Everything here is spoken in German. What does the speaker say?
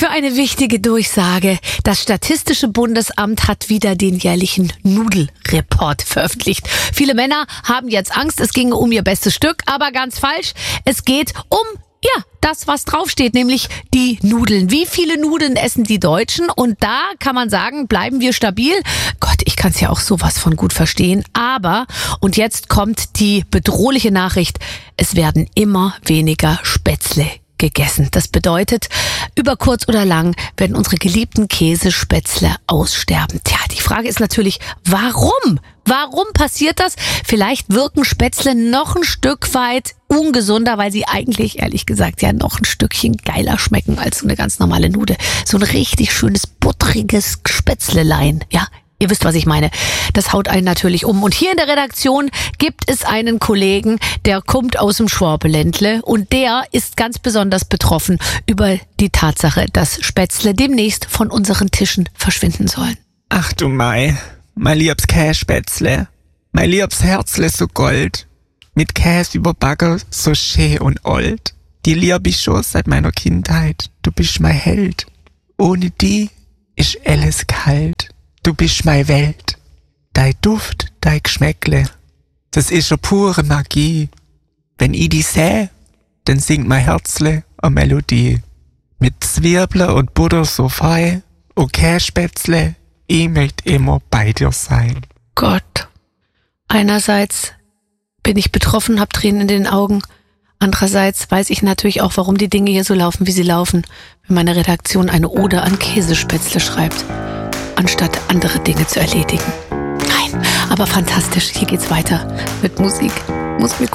für eine wichtige Durchsage. Das Statistische Bundesamt hat wieder den jährlichen Nudelreport veröffentlicht. Viele Männer haben jetzt Angst, es ginge um ihr bestes Stück, aber ganz falsch. Es geht um das, was draufsteht, nämlich die Nudeln. Wie viele Nudeln essen die Deutschen? Und da kann man sagen, bleiben wir stabil. Gott, ich kann es ja auch sowas von gut verstehen. Aber, und jetzt kommt die bedrohliche Nachricht, es werden immer weniger Spätzle gegessen. Das bedeutet, über kurz oder lang werden unsere geliebten Käsespätzle aussterben. Tja, die Frage ist natürlich, warum? Warum passiert das? Vielleicht wirken Spätzle noch ein Stück weit ungesunder, weil sie eigentlich, ehrlich gesagt, ja noch ein Stückchen geiler schmecken als so eine ganz normale Nudel. So ein richtig schönes, buttriges Spätzlelein, ja. Ihr wisst, was ich meine. Das haut einen natürlich um. Und hier in der Redaktion gibt es einen Kollegen, der kommt aus dem Schwabeländle und der ist ganz besonders betroffen über die Tatsache, dass Spätzle demnächst von unseren Tischen verschwinden sollen. Ach du mein liebes Kässpätzle, mein liebes Herzle so gold, mit Käse überbacken so schön und old. Die lieb ich schon seit meiner Kindheit, du bist mein Held. Ohne die ist alles kalt. Du bist meine Welt, dein Duft, dein Geschmäckle, das ist eine pure Magie. Wenn ich die seh, dann singt mein Herzle eine Melodie. Mit Zwiebeln und Butter so fein, und Kässpätzle, ich möchte immer bei dir sein. Gott, einerseits bin ich betroffen, hab Tränen in den Augen. Andererseits weiß ich natürlich auch, warum die Dinge hier so laufen, wie sie laufen, wenn meine Redaktion eine Ode an Käsespätzle schreibt, anstatt andere Dinge zu erledigen. Nein, aber fantastisch. Hier geht's weiter mit Musik. Muss mir